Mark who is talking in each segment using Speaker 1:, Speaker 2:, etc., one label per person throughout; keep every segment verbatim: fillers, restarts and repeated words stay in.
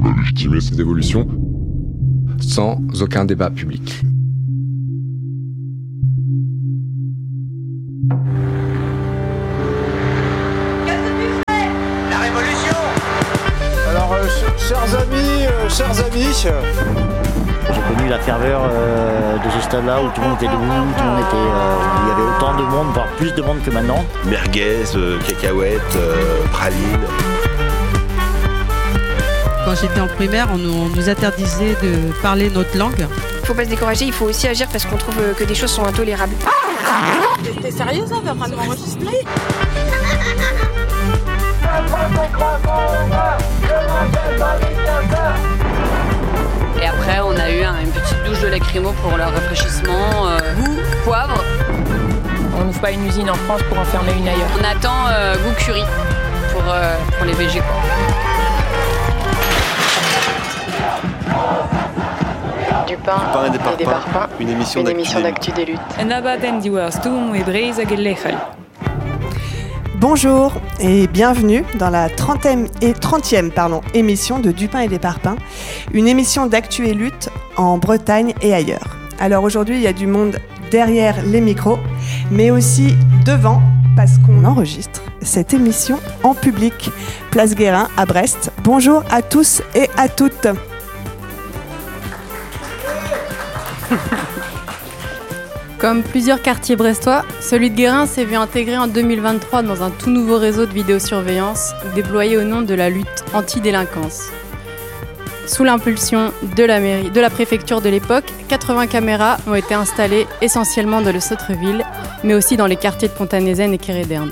Speaker 1: a légitimé cette évolution
Speaker 2: sans aucun débat public.
Speaker 3: La révolution.
Speaker 4: Alors, euh, ch- chers amis, euh, chers amis...
Speaker 5: J'ai connu la ferveur euh, de ce stade-là où tout le monde était debout, tout le monde était, euh, il y avait autant de monde, voire plus de monde que maintenant.
Speaker 6: Merguez, euh, cacahuètes, euh, pralines.
Speaker 7: Quand j'étais en primaire, on nous, on nous interdisait de parler notre langue.
Speaker 8: Il faut pas se décourager, il faut aussi agir parce qu'on trouve que des choses sont intolérables.
Speaker 9: T'es sérieuse, hein, t'es en train de m'enregistrer ?
Speaker 10: Et après, on a eu un, une petite douche de lacrymo pour leur rafraîchissement. Euh, goût, poivre.
Speaker 11: On n'ouvre pas une usine en France pour en fermer une ailleurs.
Speaker 10: On attend euh, goût curry pour, euh, pour les V G.
Speaker 12: Du pain,
Speaker 6: du pain et des parpaings,
Speaker 12: et des parpaings.
Speaker 6: Une émission,
Speaker 12: une émission d'actu des luttes.
Speaker 13: Bonjour et bienvenue dans la trentième et trentième pardon, émission de Du pain et des parpaings, une émission d'actu et lutte en Bretagne et ailleurs. Alors aujourd'hui, il y a du monde derrière les micros, mais aussi devant, parce qu'on enregistre cette émission en public. Place Guérin à Brest. Bonjour à tous et à toutes.
Speaker 14: Comme plusieurs quartiers brestois, celui de Guérin s'est vu intégré en deux mille vingt-trois dans un tout nouveau réseau de vidéosurveillance déployé au nom de la lutte anti-délinquance. Sous l'impulsion de la mairie, de la préfecture de l'époque, quatre-vingts caméras ont été installées essentiellement dans le centre-ville, mais aussi dans les quartiers de Pontanézen et Kéréderne.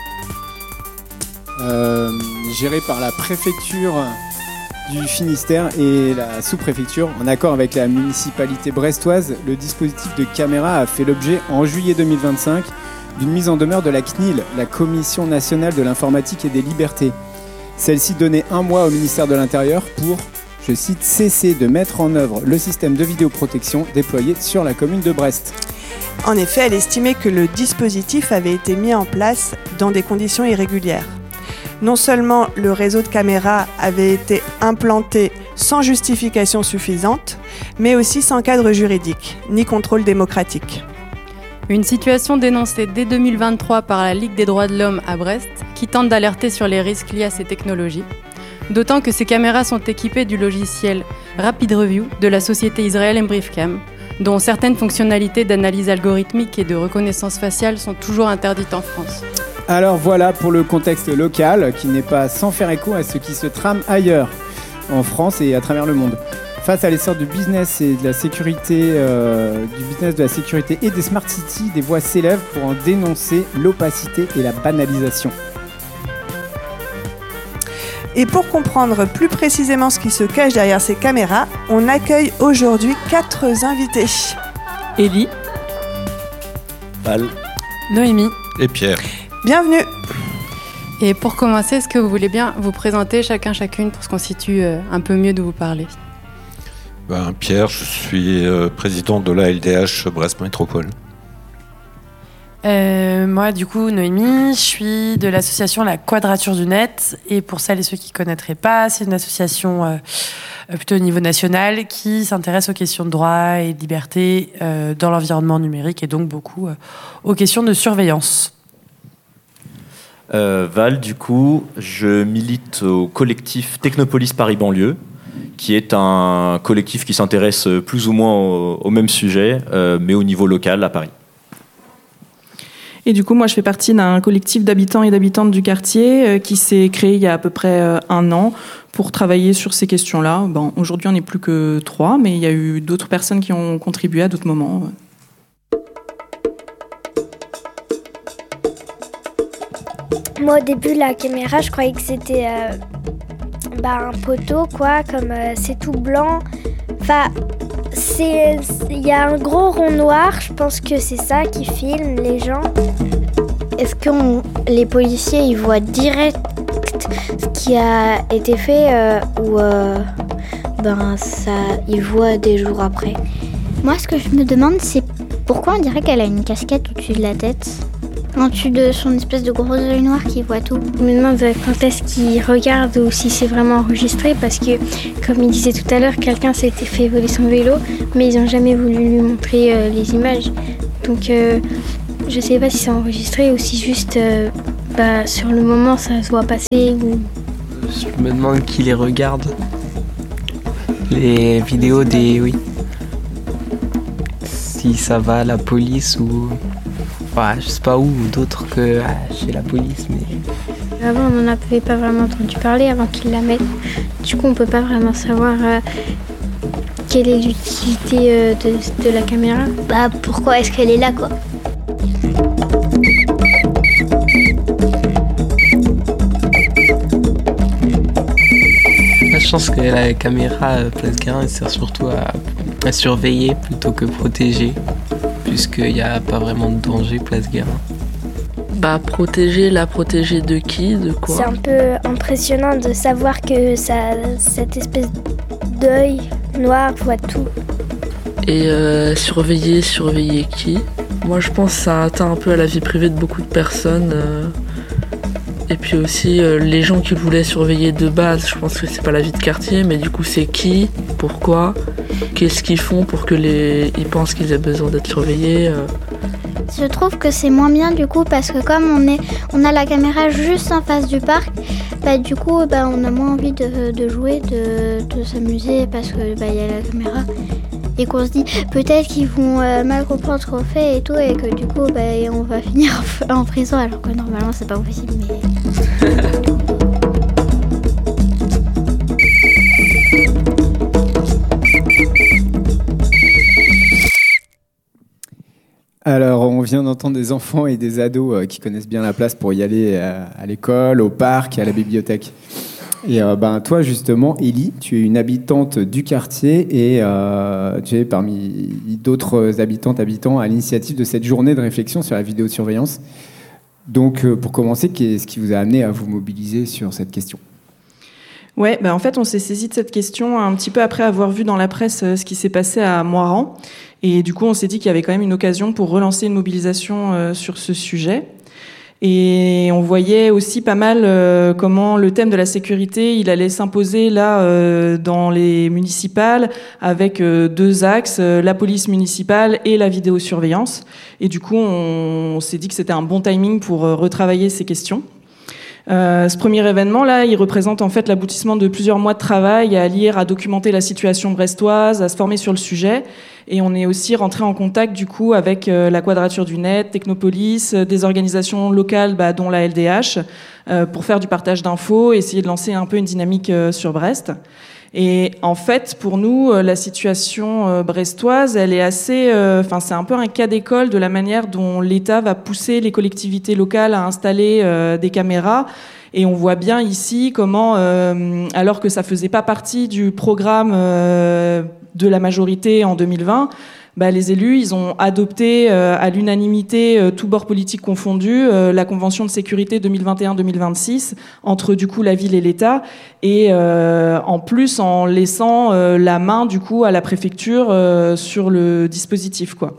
Speaker 4: Euh, géré par la préfecture du Finistère et la sous-préfecture, en accord avec la municipalité brestoise, le dispositif de caméra a fait l'objet en juillet deux mille vingt-cinq d'une mise en demeure de la C N I L, la Commission nationale de l'informatique et des libertés. Celle-ci donnait un mois au ministère de l'Intérieur pour, je cite, cesser de mettre en œuvre le système de vidéoprotection déployé sur la commune de Brest.
Speaker 13: En effet, elle estimait que le dispositif avait été mis en place dans des conditions irrégulières. Non seulement le réseau de caméras avait été implanté sans justification suffisante, mais aussi sans cadre juridique, ni contrôle démocratique.
Speaker 14: Une situation dénoncée dès deux mille vingt-trois par la Ligue des droits de l'homme à Brest, qui tente d'alerter sur les risques liés à ces technologies. D'autant que ces caméras sont équipées du logiciel Rapid Review de la société israélienne Briefcam, dont certaines fonctionnalités d'analyse algorithmique et de reconnaissance faciale sont toujours interdites en France.
Speaker 4: Alors voilà pour le contexte local qui n'est pas sans faire écho à ce qui se trame ailleurs, en France et à travers le monde. Face à l'essor du business et de la sécurité, euh, du business de la sécurité et des smart cities, des voix s'élèvent pour en dénoncer l'opacité et la banalisation.
Speaker 13: Et pour comprendre plus précisément ce qui se cache derrière ces caméras, on accueille aujourd'hui quatre invités.
Speaker 14: Élie,
Speaker 6: Val,
Speaker 14: Noémie
Speaker 2: et Pierre.
Speaker 13: Bienvenue.
Speaker 14: Et pour commencer, est-ce que vous voulez bien vous présenter chacun chacune pour se constituer euh, un peu mieux de vous parler ?
Speaker 2: Ben, Pierre, je suis euh, président de la L D H Brest Métropole.
Speaker 11: Euh, moi, du coup, Noémie, je suis de l'association La Quadrature du Net. Et pour celles et ceux qui ne connaîtraient pas, c'est une association euh, plutôt au niveau national qui s'intéresse aux questions de droit et de liberté euh, dans l'environnement numérique et donc beaucoup euh, aux questions de surveillance.
Speaker 15: Euh, Val, du coup, je milite au collectif Technopolis Paris Banlieue, qui est un collectif qui s'intéresse plus ou moins au, au même sujet, euh, mais au niveau local à Paris.
Speaker 16: Et du coup, moi, je fais partie d'un collectif d'habitants et d'habitantes du quartier euh, qui s'est créé il y a à peu près euh, un an pour travailler sur ces questions-là. Bon, aujourd'hui, on n'est plus que trois, mais il y a eu d'autres personnes qui ont contribué à d'autres moments.
Speaker 17: Moi, au début, la caméra, je croyais que c'était euh, bah, un poteau, quoi, comme euh, c'est tout blanc. Enfin, il y a un gros rond noir, je pense que c'est ça qui filme les gens.
Speaker 18: Est-ce que on, les policiers, ils voient direct ce qui a été fait euh, ou euh, ben, ça, ils voient des jours après?
Speaker 19: Moi, ce que je me demande, c'est pourquoi on dirait qu'elle a une casquette au-dessus de la tête?
Speaker 17: En dessus de son espèce de gros œil noir qui voit tout. Je me demande quand est-ce qu'il regarde ou si c'est vraiment enregistré parce que, comme il disait tout à l'heure, quelqu'un s'était fait voler son vélo, mais ils n'ont jamais voulu lui montrer euh, les images. Donc euh, je ne sais pas si c'est enregistré ou si juste euh, bah, sur le moment ça se voit passer. Ou...
Speaker 1: Je me demande qui les regarde. Les vidéos des... Oui. Si ça va à la police ou... Ouais, je sais pas où, d'autres que ah, chez la police, mais...
Speaker 17: Avant, on n'en avait pas vraiment entendu parler avant qu'ils la mettent. Du coup, on peut pas vraiment savoir euh, quelle est l'utilité euh, de, de la caméra.
Speaker 18: Bah, pourquoi est-ce qu'elle est là, quoi?
Speaker 1: Là, je pense que la caméra euh, Place Guérin, elle sert surtout à, à surveiller plutôt que protéger. Puisqu'il n'y a pas vraiment de danger, Place Guérin.
Speaker 3: Bah, protéger, la protéger de qui, de quoi?
Speaker 17: C'est un peu impressionnant de savoir que ça, cette espèce d'œil noir voit tout.
Speaker 3: Et euh, surveiller, surveiller qui? Moi, je pense que ça atteint un peu à la vie privée de beaucoup de personnes. Euh, et puis aussi, euh, les gens qui voulaient surveiller de base, je pense que c'est pas la vie de quartier, mais du coup, c'est qui? Pourquoi? Qu'est-ce qu'ils font pour que les ils pensent qu'ils aient besoin d'être surveillés? euh...
Speaker 18: Je trouve que c'est moins bien du coup parce que comme on est on a la caméra juste en face du parc, bah du coup bah on a moins envie de, de jouer, de, de s'amuser parce que bah il y a la caméra et qu'on se dit peut-être qu'ils vont euh, mal comprendre ce qu'on fait et tout et que du coup bah on va finir en prison alors que normalement c'est pas possible mais
Speaker 4: Alors, on vient d'entendre des enfants et des ados euh, qui connaissent bien la place pour y aller euh, à l'école, au parc et à la bibliothèque. Et euh, ben, toi, justement, Élie, tu es une habitante du quartier et euh, tu es parmi d'autres habitantes, habitants à l'initiative de cette journée de réflexion sur la vidéosurveillance. Donc, euh, pour commencer, qu'est-ce qui vous a amené à vous mobiliser sur cette question ?
Speaker 16: Ouais, bah en fait, on s'est saisi de cette question un petit peu après avoir vu dans la presse ce qui s'est passé à Moiran. Et du coup, on s'est dit qu'il y avait quand même une occasion pour relancer une mobilisation euh, sur ce sujet. Et on voyait aussi pas mal euh, comment le thème de la sécurité, il allait s'imposer là euh, dans les municipales avec euh, deux axes, euh, la police municipale et la vidéosurveillance. Et du coup, on, on s'est dit que c'était un bon timing pour euh, retravailler ces questions. Euh, ce premier événement-là, il représente en fait l'aboutissement de plusieurs mois de travail à lire, à documenter la situation brestoise, à se former sur le sujet. Et on est aussi rentré en contact du coup avec euh, la Quadrature du Net, Technopolis, euh, des organisations locales bah, dont la L D H, euh, pour faire du partage d'infos, essayer de lancer un peu une dynamique euh, sur Brest. Et en fait, pour nous, euh, la situation euh, brestoise, elle est assez, enfin, euh, c'est un peu un cas d'école de la manière dont l'État va pousser les collectivités locales à installer euh, des caméras. Et on voit bien ici comment, euh, alors que ça faisait pas partie du programme euh, de la majorité en deux mille vingt, bah, les élus, ils ont adopté euh, à l'unanimité, euh, tous bords politiques confondus, euh, la Convention de sécurité deux mille vingt et un deux mille vingt-six entre du coup la ville et l'État, et euh, en plus en laissant euh, la main du coup à la préfecture euh, sur le dispositif, quoi.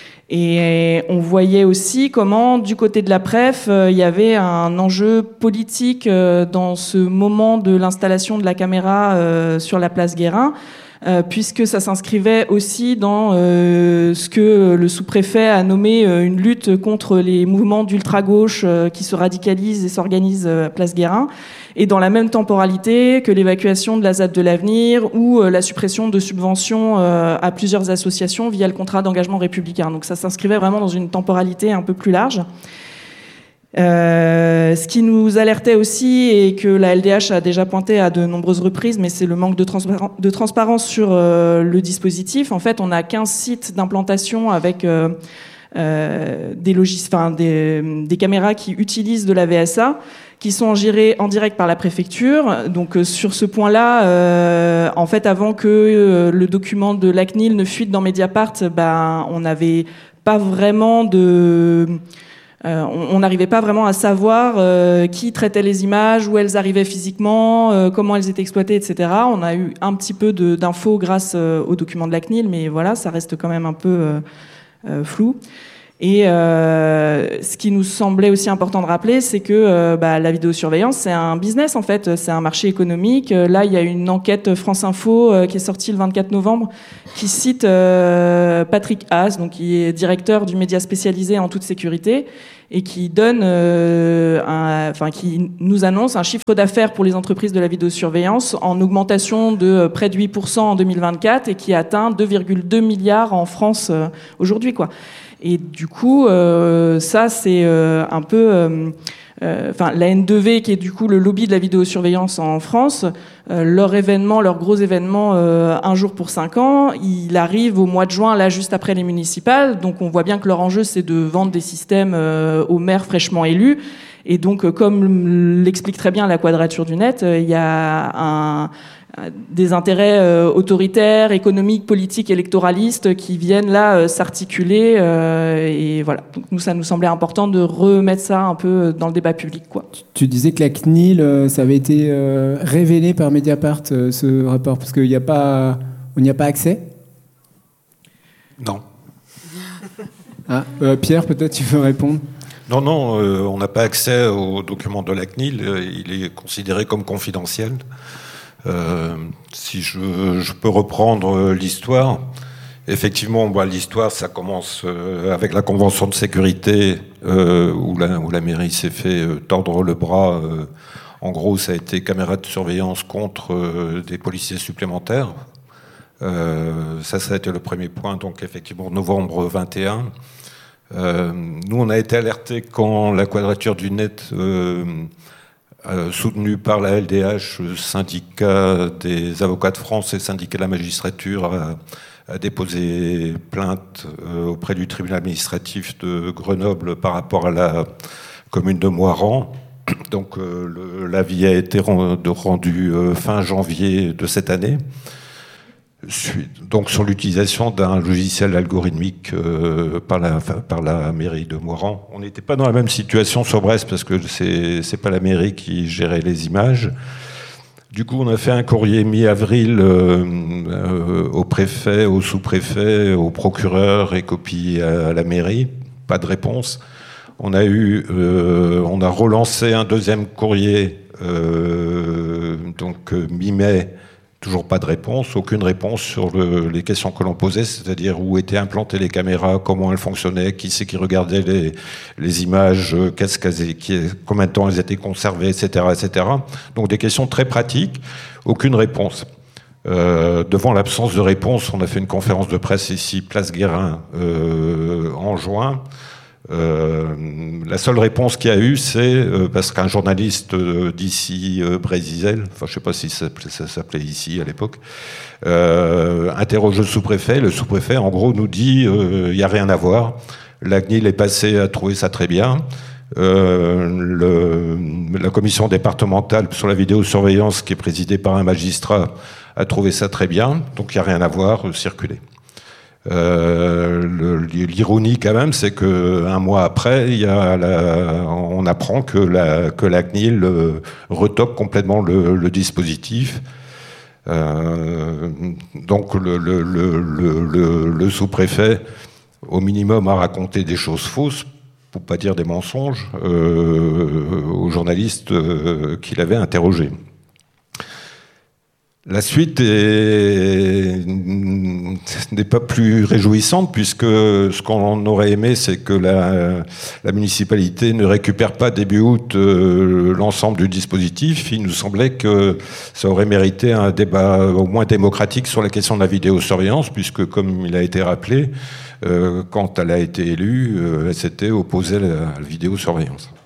Speaker 16: Et on voyait aussi comment, du côté de la préf, euh, il y avait un enjeu politique euh, dans ce moment de l'installation de la caméra euh, sur la place Guérin, euh, puisque ça s'inscrivait aussi dans euh, ce que le sous-préfet a nommé euh, une lutte contre les mouvements d'ultra-gauche euh, qui se radicalisent et s'organisent euh, à place Guérin, et dans la même temporalité que l'évacuation de la Z A D de l'avenir ou euh, la suppression de subventions euh, à plusieurs associations via le contrat d'engagement républicain. Donc ça s'inscrivait vraiment dans une temporalité un peu plus large. Euh, ce qui nous alertait aussi, et que la L D H a déjà pointé à de nombreuses reprises, mais c'est le manque de, transpar- de transparence sur euh, le dispositif. En fait, on a quinze sites d'implantation avec euh, euh, des, logis- enfin, des, des caméras qui utilisent de la V S A, qui sont gérés en direct par la préfecture. Donc euh, sur ce point-là, euh, en fait, avant que euh, le document de l'A C N I L ne fuite dans Mediapart, ben, on n'avait pas vraiment de... Euh, on n'arrivait pas vraiment à savoir euh, qui traitait les images, où elles arrivaient physiquement, euh, comment elles étaient exploitées, et cetera. On a eu un petit peu de, d'infos grâce euh, au document de l'A C N I L, mais voilà, ça reste quand même un peu euh, euh, flou. Et euh, ce qui nous semblait aussi important de rappeler, c'est que euh, bah, la vidéosurveillance, c'est un business en fait, c'est un marché économique. Là, il y a une enquête France Info euh, qui est sortie le vingt-quatre novembre, qui cite euh, Patrick Haas, donc qui est directeur du média spécialisé en toute sécurité, et qui donne, euh, un, enfin qui nous annonce un chiffre d'affaires pour les entreprises de la vidéosurveillance en augmentation de près de huit pour cent en deux mille vingt-quatre et qui atteint deux virgule deux milliards en France euh, aujourd'hui, quoi. Et du coup, euh, ça, c'est euh, un peu... Euh, euh, enfin, la N deux V, qui est du coup le lobby de la vidéosurveillance en France, euh, leur événement, leur gros événement, euh, un jour pour cinq ans, il arrive au mois de juin, là, juste après les municipales. Donc, on voit bien que leur enjeu, c'est de vendre des systèmes euh, aux maires fraîchement élus. Et donc, euh, comme l'explique très bien la Quadrature du Net, euh, il y a un... des intérêts euh, autoritaires, économiques, politiques, électoralistes qui viennent là euh, s'articuler euh, et voilà. Donc nous, ça nous semblait important de remettre ça un peu dans le débat public, quoi.
Speaker 4: Tu disais que la C N I L, euh, ça avait été euh, révélé par Mediapart, euh, ce rapport, parce qu'il n'y a pas, on n'y a pas accès.
Speaker 2: Non.
Speaker 4: Ah, euh, Pierre, peut-être tu veux répondre.
Speaker 2: Non, non, euh, on n'a pas accès aux documents de la C N I L. Il est considéré comme confidentiel. Euh, si je, je peux reprendre l'histoire, effectivement, bah, l'histoire, ça commence euh, avec la convention de sécurité euh, où, la, où la mairie s'est fait euh, tordre le bras. Euh, en gros, ça a été caméra de surveillance contre euh, des policiers supplémentaires. Euh, ça, ça a été le premier point. Donc, effectivement, novembre vingt et un. Euh, nous, on a été alertés quand la Quadrature du Net... Euh, Euh, soutenu par la L D H, syndicat des avocats de France et syndicat de la magistrature, a, a déposé plainte euh, auprès du tribunal administratif de Grenoble par rapport à la commune de Moirans. Donc euh, le, l'avis a été rendu euh, fin janvier de cette année. Donc sur l'utilisation d'un logiciel algorithmique euh, par, la, par la mairie de Moirans. On n'était pas dans la même situation sur Brest parce que c'est c'est pas la mairie qui gérait les images. Du coup, on a fait un courrier mi-avril euh, euh, au préfet, au sous-préfet, au procureur et copie à, à la mairie. Pas de réponse. On a eu, euh, on a relancé un deuxième courrier euh, donc euh, mi-mai. Toujours pas de réponse, aucune réponse sur le, les questions que l'on posait, c'est-à-dire où étaient implantées les caméras, comment elles fonctionnaient, qui c'est qui regardait les, les images, qu'est-ce qu'elles, qui, combien de temps elles étaient conservées, et cetera, et cetera. Donc des questions très pratiques, aucune réponse. Euh, devant l'absence de réponse, on a fait une conférence de presse ici, Place Guérin, euh, en juin. Euh, la seule réponse qu'il y a eu, c'est euh, parce qu'un journaliste euh, d'ici, euh, Brésil, enfin je ne sais pas si ça, ça s'appelait ici à l'époque, euh, interroge le sous-préfet. Le sous-préfet, en gros, nous dit il euh, n'y a rien à voir. La C N I L est passée à trouver ça très bien. Euh, le, la commission départementale sur la vidéosurveillance, qui est présidée par un magistrat, a trouvé ça très bien. Donc il n'y a rien à voir, euh, circuler. Euh, le, l'ironie quand même, c'est qu'un mois après, il y a la, on apprend que la, que la C N I L euh, retoque complètement le, le dispositif. Euh, donc le, le, le, le, le sous-préfet, au minimum, a raconté des choses fausses, pour pas dire des mensonges, euh, aux journalistes euh, qu'il avait interrogés. La suite est... n'est pas plus réjouissante puisque ce qu'on aurait aimé, c'est que la, la municipalité ne récupère pas début août euh, l'ensemble du dispositif. Il nous semblait que ça aurait mérité un débat au moins démocratique sur la question de la vidéosurveillance puisque, comme il a été rappelé, euh, quand elle a été élue, euh, elle s'était opposée à la, à la vidéosurveillance.